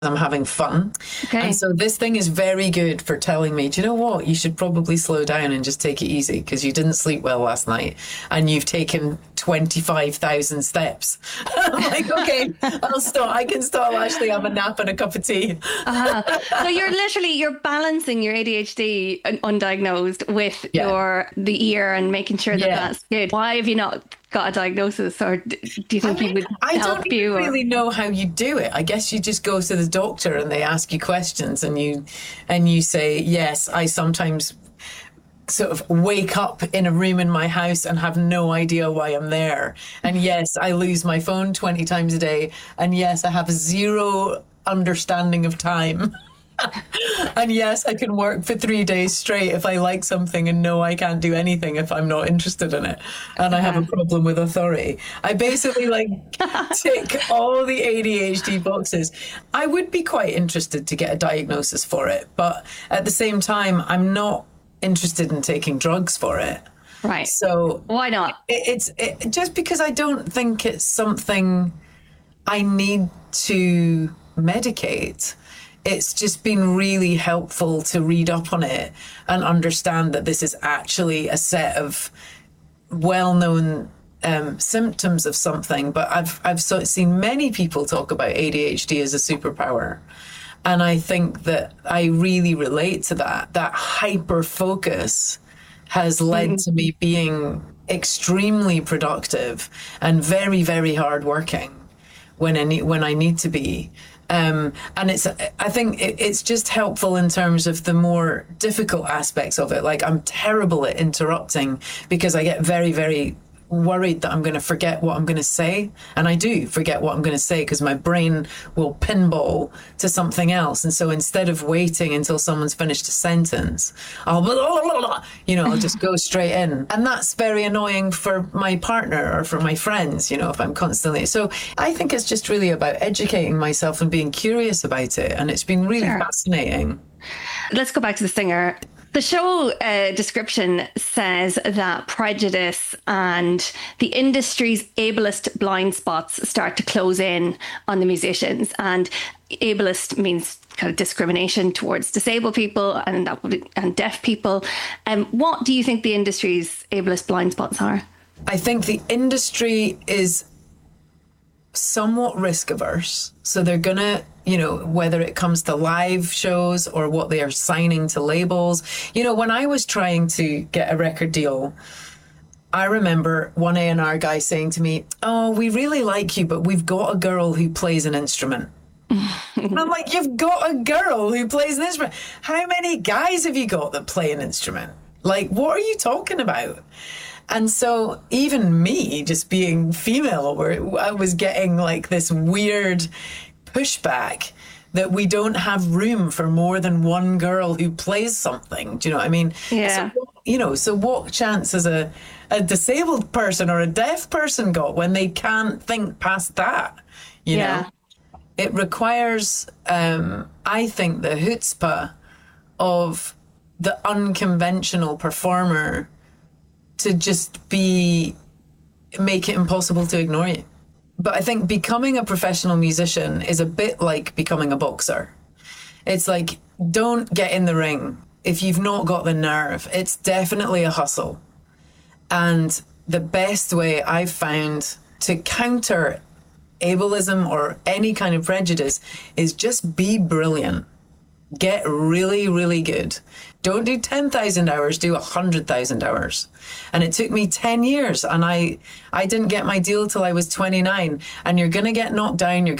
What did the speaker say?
I'm having fun. And Okay. so this thing is very good for telling me, do you know what? You should probably slow down and just take it easy because you didn't sleep well last night and you've taken 25,000 steps. I'm like, okay, I'll stop. I can stop, actually have a nap and a cup of tea. So you're balancing your ADHD undiagnosed with Yeah. the ear and making sure that Yeah. that's good. Why have you not got a diagnosis, or do you I think he mean, would I don't help you? even Or really know how you do it. I guess you just go to the doctor and they ask you questions and you say, yes, I sometimes sort of wake up in a room in my house and have no idea why I'm there. And yes, I lose my phone 20 times a day. And yes, I have zero understanding of time. And yes, I can work for 3 days straight if I like something and know I can't do anything if I'm not interested in it. And I have a problem with authority. I basically like tick all the ADHD boxes. I would be quite interested to get a diagnosis for it, but at the same time, I'm not interested in taking drugs for it. right? So Why not? it's just because I don't think it's something I need to medicate. It's just been really helpful to read up on it and understand that this is actually a set of well-known symptoms of something. But seen many people talk about ADHD as a superpower. And I think that I really relate to that. That hyper focus has led to me being extremely productive and very, very hardworking when I need to be. And I think it's just helpful in terms of the more difficult aspects of it. Like I'm terrible at interrupting because I get very, very worried that I'm going to forget what I'm going to say. And I do forget what I'm going to say because my brain will pinball to something else. And so instead of waiting until someone's finished a sentence, I'll, blah, blah, blah, I'll just go straight in. And that's very annoying for my partner or for my friends, if I'm constantly. So I think it's just really about educating myself and being curious about it. And it's been really fascinating. Let's go back to the singer. The show description says that prejudice and the industry's ableist blind spots start to close in on the musicians. And ableist means kind of discrimination towards disabled people and deaf people. What do you think the industry's ableist blind spots are? I think the industry is somewhat risk averse. So they're going to, whether it comes to live shows or what they are signing to labels. When I was trying to get a record deal, I remember one A&R guy saying to me, "Oh, we really like you, but we've got a girl who plays an instrument." And I'm like, "You've got a girl who plays an instrument? How many guys have you got that play an instrument? Like, what are you talking about?" And so even me, just being female, where I was getting like this weird pushback that we don't have room for more than one girl who plays something. Do you know what I mean? Yeah. So what chance has a disabled person or a deaf person got when they can't think past that? You know? It requires, I think, the chutzpah of the unconventional performer to just make it impossible to ignore you. But I think becoming a professional musician is a bit like becoming a boxer. It's like, don't get in the ring if you've not got the nerve. It's definitely a hustle. And the best way I've found to counter ableism or any kind of prejudice is just be brilliant. Get really, really good. Don't do 10,000 hours, do 100,000 hours. And it took me 10 years and I didn't get my deal till I was 29. And you're going to get knocked down. You're